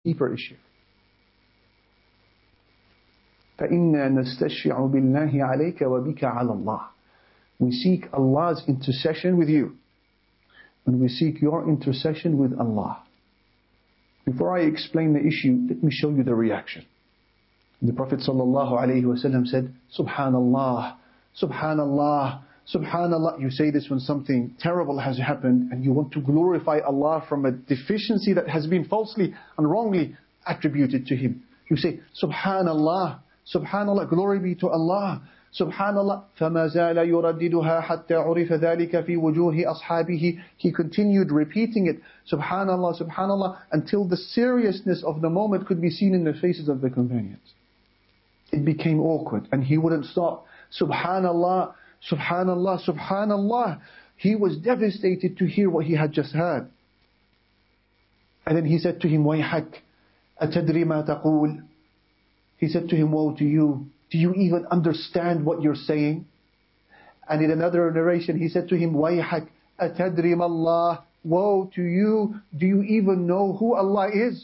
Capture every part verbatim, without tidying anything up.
deeper issue. فَإِنَّا نَسْتَشْفِعُ بِاللَّهِ عَلَيْكَ وَبِكَ عَلَى اللَّهِ. We seek Allah's intercession with you, and we seek your intercession with Allah. Before I explain the issue, let me show you the reaction. The Prophet ﷺ said, Subhanallah, Subhanallah, Subhanallah. You say this when something terrible has happened and you want to glorify Allah from a deficiency that has been falsely and wrongly attributed to Him. You say, Subhanallah, Subhanallah, glory be to Allah. Subhanallah, فَمَا زَالَ يُرَدِّدُهَا حَتَّى عُرِفَ ذَلِكَ فِي وُجُوهِ أَصْحَابِهِ. He continued repeating it, Subhanallah, Subhanallah, until the seriousness of the moment could be seen in the faces of the companions. It became awkward and he wouldn't stop. Subhanallah, Subhanallah, Subhanallah. He was devastated to hear what he had just heard. And then he said to him, وَيْحَكْ أَتَدْرِ مَا تَقُولُ. He said to him, woe to you. Do you even understand what you're saying? And in another narration, he said to him, وَيْحَكْ أَتَدْرِ مَا اللَّهُ. Woe to you. Do you even know who Allah is?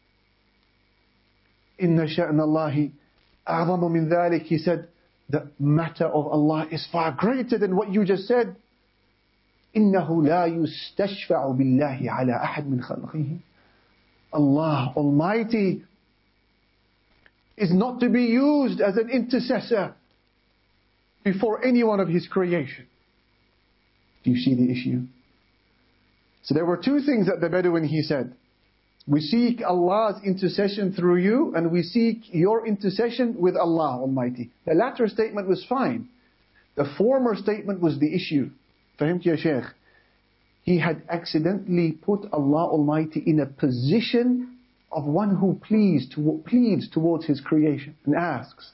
إِنَّ شَأْنَ اللَّهِ أَعْظَمُ مِنْ ذَلِكَ. He said, the matter of Allah is far greater than what you just said. إِنَّهُ لَا يُسْتَشْفَعُ بِاللَّهِ عَلَى أَحَدٍ مِنْ خَلْقِهِ. Allah Almighty is not to be used as an intercessor before any one of His creation. Do you see the issue? So there were two things that the Bedouin, he said. We seek Allah's intercession through you, and we seek your intercession with Allah Almighty. The latter statement was fine. The former statement was the issue. Fahimti ya Shaykh? He had accidentally put Allah Almighty in a position of one who pleads, to, pleads towards His creation and asks.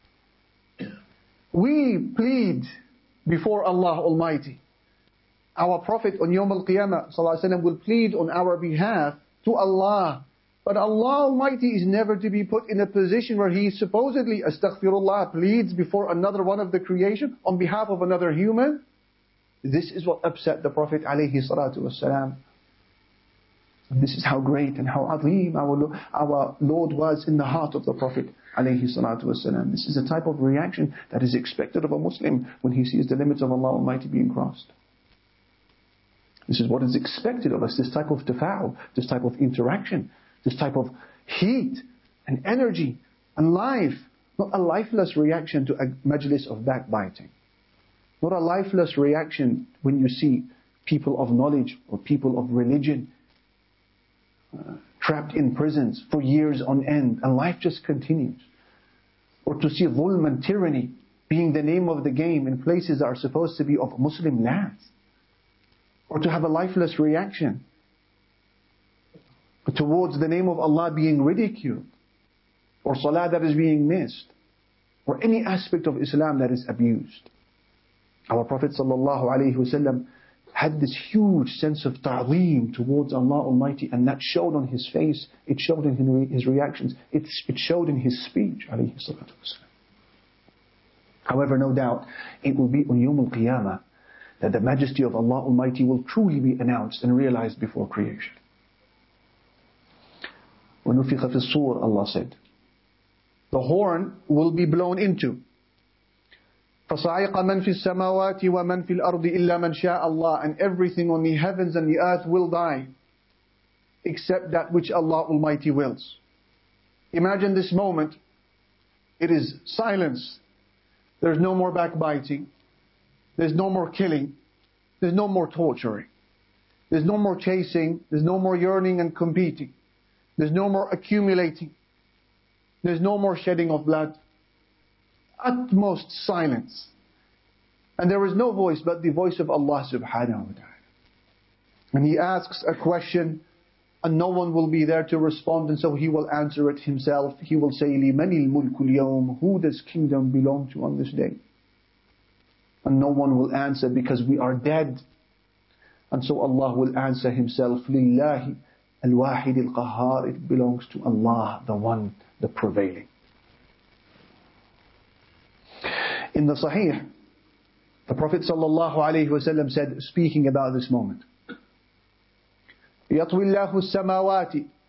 We plead before Allah Almighty. Our Prophet on Yawm al-Qiyamah ﷺ will plead on our behalf to Allah. But Allah Almighty is never to be put in a position where He supposedly, astaghfirullah, pleads before another one of the creation on behalf of another human. This is what upset the Prophet alayhi salatu wasalam. This is how great and how azim our, our Lord was in the heart of the Prophet alayhi salatu wasalam. This is a type of reaction that is expected of a Muslim when he sees the limits of Allah Almighty being crossed. This is what is expected of us, this type of tafa'ul, this type of interaction, this type of heat and energy and life. Not a lifeless reaction to a majlis of backbiting. Not a lifeless reaction when you see people of knowledge or people of religion uh, trapped in prisons for years on end and life just continues. Or to see dhulm and tyranny being the name of the game in places that are supposed to be of Muslim lands. Or to have a lifeless reaction towards the name of Allah being ridiculed, or salah that is being missed, or any aspect of Islam that is abused. Our Prophet ﷺ had this huge sense of ta'zeem towards Allah Almighty, and that showed on his face, it showed in his reactions, it, it showed in his speech. However, no doubt, it will be on Yawm al-Qiyamah that the majesty of Allah Almighty will truly be announced and realized before creation. وَنُفِخَ فِي الصُّورِ, Allah said. The horn will be blown into. فَصَعِقَ مَنْ فِي السَّمَاوَاتِ وَمَنْ فِي الْأَرْضِ إِلَّا مَنْ شَاءَ اللَّهِ. And everything on the heavens and the earth will die, except that which Allah Almighty wills. Imagine this moment. It is silence. There's no more backbiting. There's no more killing. There's no more torturing. There's no more chasing. There's no more yearning and competing. There's no more accumulating. There's no more shedding of blood. Utmost silence. And there is no voice but the voice of Allah subhanahu wa ta'ala. And He asks a question and no one will be there to respond, and so He will answer it Himself. He will say, لِمَنِ الْمُلْكُ الْيَوْمِ. Who does kingdom belong to on this day? And no one will answer because we are dead. And so Allah will answer Himself, لِلَّهِ الْوَاحِدِ الْقَهَّارِ. It belongs to Allah, the one, the prevailing. In the Sahih, the Prophet ﷺ said, speaking about this moment, يَطْوِي اللَّهُ السَّمَاوَاتِ